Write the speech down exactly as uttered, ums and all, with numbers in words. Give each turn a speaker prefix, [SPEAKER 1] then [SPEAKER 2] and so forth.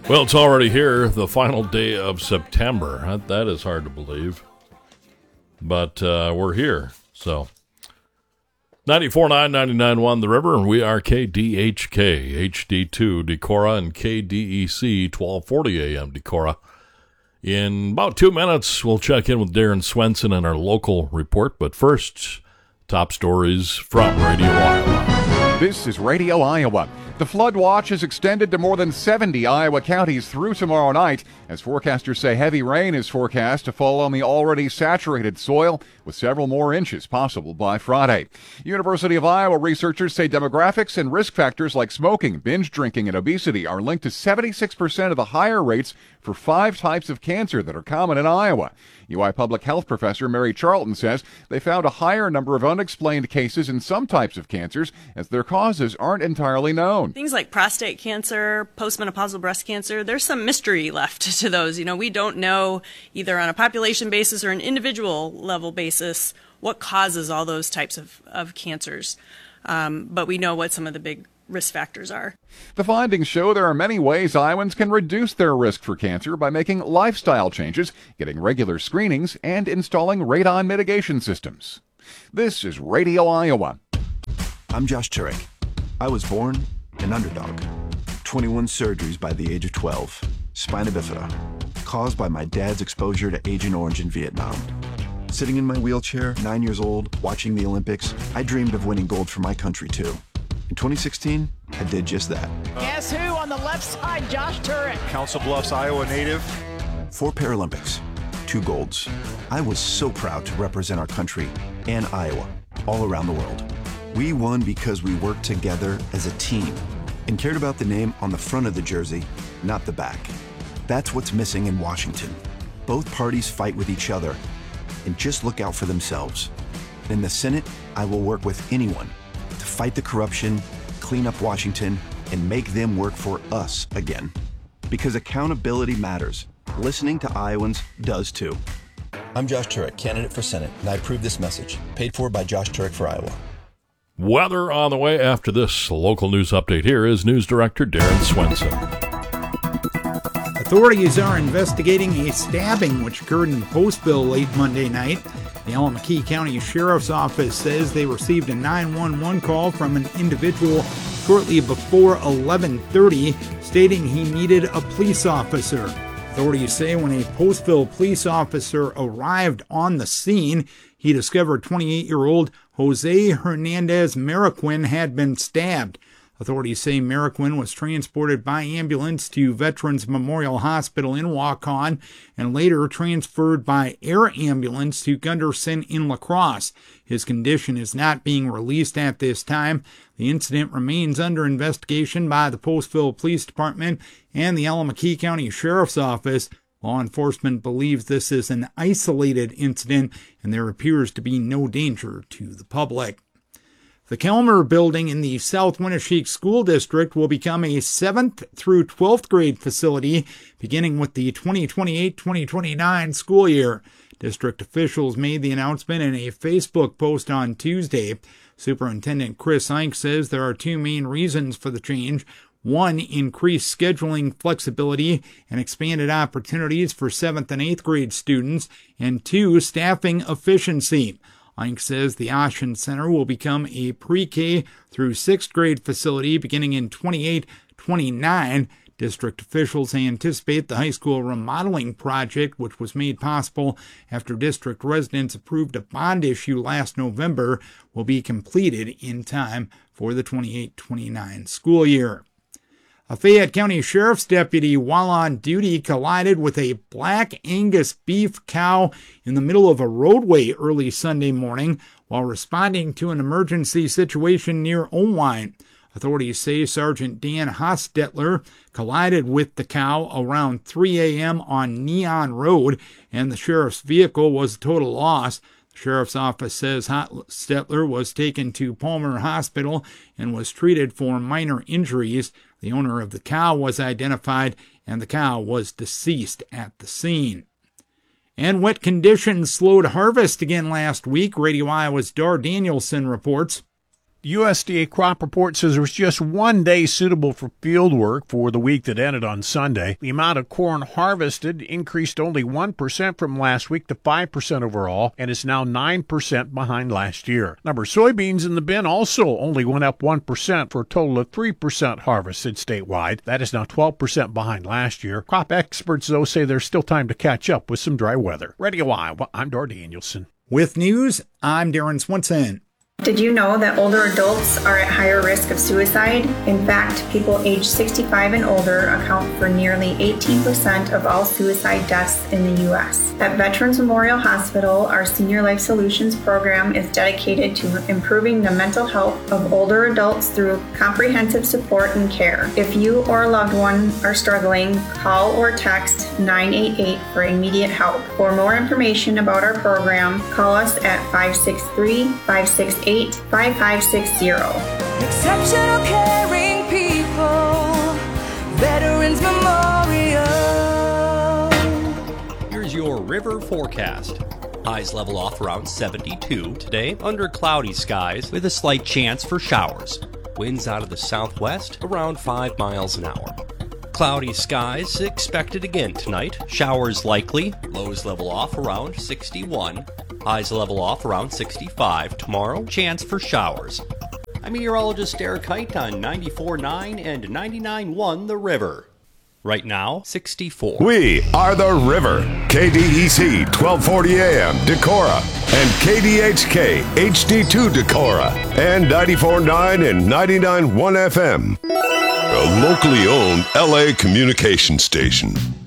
[SPEAKER 1] Well, it's already here, the final day of September. That, that is hard to believe. But uh, we're here, so. ninety-four point nine, ninety-nine point one The River, and we are K D H K, H D two Decorah, and K D E C, twelve forty A M Decorah. In about two minutes, we'll check in with Darren Swenson and our local report. But first, top stories from Radio Iowa.
[SPEAKER 2] This is Radio Iowa. The flood watch is extended to more than seventy Iowa counties through tomorrow night, as forecasters say heavy rain is forecast to fall on the already saturated soil, with several more inches possible by Friday. University of Iowa researchers say demographics and risk factors like smoking, binge drinking, and obesity are linked to seventy-six percent of the higher rates for five types of cancer that are common in Iowa. U I Public Health professor Mary Charlton says they found a higher number of unexplained cases in some types of cancers, as their causes aren't entirely known.
[SPEAKER 3] Things like prostate cancer, postmenopausal breast cancer, there's some mystery left to those. You know, we don't know, either on a population basis or an individual level basis, what causes all those types of, of cancers. Um, but we know what some of the big risk factors are.
[SPEAKER 2] The findings show there are many ways Iowans can reduce their risk for cancer by making lifestyle changes, getting regular screenings, and installing radon mitigation systems. This is Radio Iowa.
[SPEAKER 4] I'm Josh Turek. I was born an underdog. twenty-one surgeries by the age of twelve. Spina bifida, caused by my dad's exposure to Agent Orange in Vietnam. Sitting in my wheelchair, nine years old, watching the Olympics, I dreamed of winning gold for my country too. In twenty sixteen, I did just that.
[SPEAKER 5] Guess who on the left side? Josh Turek.
[SPEAKER 6] Council Bluffs, Iowa native.
[SPEAKER 4] Four Paralympics, two golds. I was so proud to represent our country and Iowa all around the world. We won because we worked together as a team and cared about the name on the front of the jersey, not the back. That's what's missing in Washington. Both parties fight with each other and just look out for themselves. In the Senate, I will work with anyone to fight the corruption, clean up Washington, and make them work for us again. Because accountability matters. Listening to Iowans does too.
[SPEAKER 7] I'm Josh Turek, candidate for Senate, and I approve this message. Paid for by Josh Turek for Iowa.
[SPEAKER 1] Weather on the way after this local news update. Here is News Director Darren Swenson.
[SPEAKER 8] Authorities are investigating a stabbing which occurred in Postville late Monday night. The Alameda County Sheriff's Office says they received a nine one one call from an individual shortly before eleven thirty stating he needed a police officer. Authorities say when a Postville police officer arrived on the scene, he discovered twenty-eight-year-old Jose Hernandez Mariquin had been stabbed. Authorities say Mariquin was transported by ambulance to Veterans Memorial Hospital in Waukon and later transferred by air ambulance to Gunderson in La Crosse. His condition is not being released at this time. The incident remains under investigation by the Postville Police Department and the Alameda County Sheriff's Office. Law enforcement believes this is an isolated incident and there appears to be no danger to the public. The Kelmer Building in the South Winneshiek School District will become a seventh through twelfth grade facility beginning with the twenty twenty-eight twenty twenty-nine school year. District officials made the announcement in a Facebook post on Tuesday. Superintendent Chris Eink says there are two main reasons for the change. One, increased scheduling flexibility and expanded opportunities for seventh and eighth grade students, and two, staffing efficiency. Eink says the Ocean Center will become a pre-K through sixth grade facility beginning in twenty-eight twenty-nine. District officials anticipate the high school remodeling project, which was made possible after district residents approved a bond issue last November, will be completed in time for the twenty-eight twenty-nine school year. A Fayette County Sheriff's deputy while on duty collided with a Black Angus beef cow in the middle of a roadway early Sunday morning while responding to an emergency situation near Owine. Authorities say Sergeant Dan Hostetler collided with the cow around three a.m. on Neon Road, and the sheriff's vehicle was a total loss. The sheriff's office says Hostetler was taken to Palmer Hospital and was treated for minor injuries. The owner of the cow was identified, and the cow was deceased at the scene. And wet conditions slowed harvest again last week. Radio Iowa's Dar Danielson reports.
[SPEAKER 6] The U S D A crop report says there was just one day suitable for field work for the week that ended on Sunday. The amount of corn harvested increased only one percent from last week to five percent overall and is now nine percent behind last year. Number of soybeans in the bin also only went up one percent for a total of three percent harvested statewide. That is now twelve percent behind last year. Crop experts, though, say there's still time to catch up with some dry weather. Radio Iowa, I'm Dar Danielson.
[SPEAKER 8] With news, I'm Darren Swenson.
[SPEAKER 9] Did you know that older adults are at higher risk of suicide? In fact, people aged sixty-five and older account for nearly eighteen percent of all suicide deaths in the U S. At Veterans Memorial Hospital, our Senior Life Solutions program is dedicated to improving the mental health of older adults through comprehensive support and care. If you or a loved one are struggling, call or text nine eight eight for immediate help. For more information about our program, call us at five six three, five six eight, five five six zero.
[SPEAKER 10] Exceptional caring people, Veterans Memorial.
[SPEAKER 11] Here's your river forecast. Highs level off around seventy-two today under cloudy skies with a slight chance for showers. Winds out of the southwest around five miles an hour. Cloudy skies expected again tonight. Showers likely. Lows level off around sixty-one. Highs level off around sixty-five tomorrow. Chance for showers. I'm meteorologist Derek Height on ninety-four point nine and ninety-nine point one The River. Right now, sixty-four.
[SPEAKER 12] We are The River. K D E C twelve forty A M Decorah and K D H K H D two Decorah and ninety-four point nine and ninety-nine point one F M. A locally owned L A communication station.